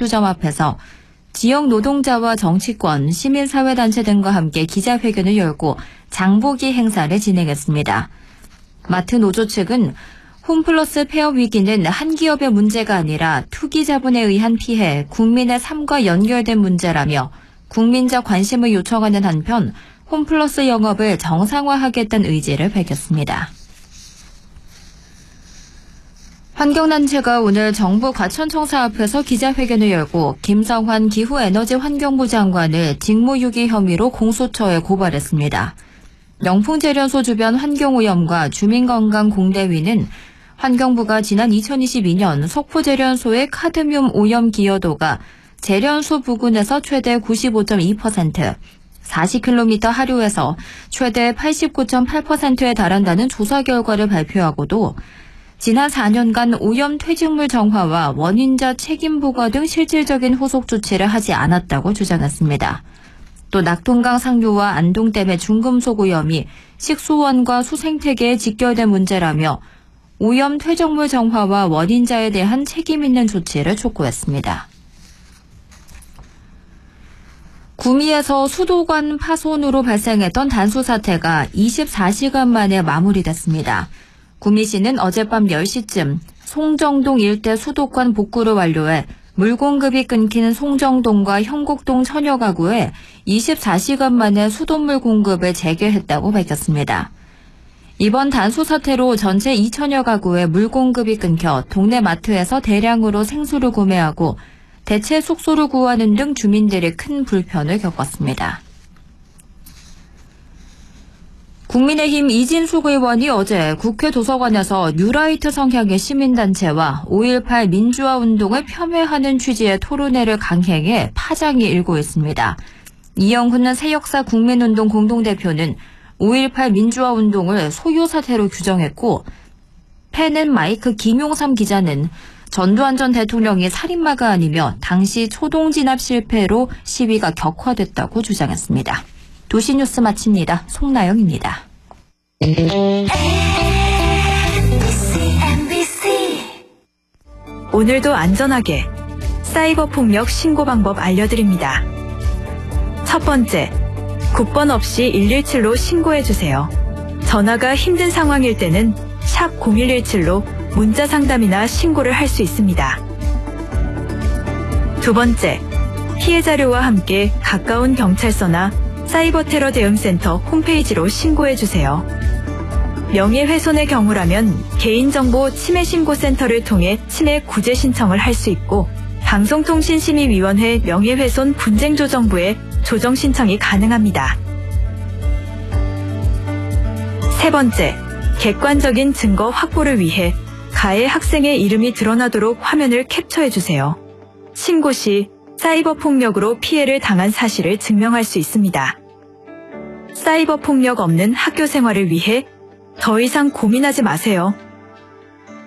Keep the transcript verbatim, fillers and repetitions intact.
백화투점 앞에서 지역 노동자와 정치권, 시민사회단체 등과 함께 기자회견을 열고 장보기 행사를 진행했습니다. 마트 노조 측은 홈플러스 폐업 위기는 한 기업의 문제가 아니라 투기 자본에 의한 피해, 국민의 삶과 연결된 문제라며 국민적 관심을 요청하는 한편 홈플러스 영업을 정상화하겠다는 의지를 밝혔습니다. 환경단체가 오늘 정부 과천청사 앞에서 기자회견을 열고 김성환 기후에너지환경부 장관을 직무유기 혐의로 공수처에 고발했습니다. 영풍재련소 주변 환경오염과 주민건강공대위는 환경부가 지난 이천이십이 년 석포재련소의 카드뮴 오염 기여도가 재련소 부근에서 최대 구십오 점 이 퍼센트, 사십 킬로미터 하류에서 최대 팔십구 점 팔 퍼센트에 달한다는 조사 결과를 발표하고도 지난 사 년간 오염 퇴직물 정화와 원인자 책임 부과 등 실질적인 후속 조치를 하지 않았다고 주장했습니다. 또 낙동강 상류와 안동댐의 중금속 오염이 식수원과 수생태계에 직결된 문제라며 오염 퇴적물 정화와 원인자에 대한 책임 있는 조치를 촉구했습니다. 구미에서 수도관 파손으로 발생했던 단수 사태가 이십사 시간 만에 마무리됐습니다. 구미시는 어젯밤 열 시쯤 송정동 일대 수도관 복구를 완료해 물 공급이 끊긴 송정동과 형곡동 천여 가구에 이십사 시간 만에 수돗물 공급을 재개했다고 밝혔습니다. 이번 단수 사태로 전체 이천여 가구에 물 공급이 끊겨 동네 마트에서 대량으로 생수를 구매하고 대체 숙소를 구하는 등 주민들이 큰 불편을 겪었습니다. 국민의힘 이진숙 의원이 어제 국회 도서관에서 뉴라이트 성향의 시민단체와 오일팔 민주화 운동을 폄훼하는 취지의 토론회를 강행해 파장이 일고 있습니다. 이영훈 새역사 국민운동 공동대표는 오일팔 민주화 운동을 소요 사태로 규정했고, 펜앤마이크 김용삼 기자는 전두환 전 대통령이 살인마가 아니며 당시 초동 진압 실패로 시위가 격화됐다고 주장했습니다. 도시뉴스 마칩니다. 송나영입니다. 오늘도 안전하게 사이버 폭력 신고 방법 알려드립니다. 첫 번째, 국번 없이 일일칠로 신고해주세요. 전화가 힘든 상황일 때는 샵 공일일칠로 문자 상담이나 신고를 할 수 있습니다. 두 번째, 피해 자료와 함께 가까운 경찰서나 사이버 테러 대응센터 홈페이지로 신고해주세요. 명예훼손의 경우라면 개인정보 침해신고센터를 통해 침해 구제 신청을 할 수 있고, 방송통신심의위원회 명예훼손 분쟁조정부에 조정 신청이 가능합니다. 세 번째, 객관적인 증거 확보를 위해 가해 학생의 이름이 드러나도록 화면을 캡처해주세요. 신고 시 사이버 폭력으로 피해를 당한 사실을 증명할 수 있습니다. 사이버 폭력 없는 학교 생활을 위해 더 이상 고민하지 마세요.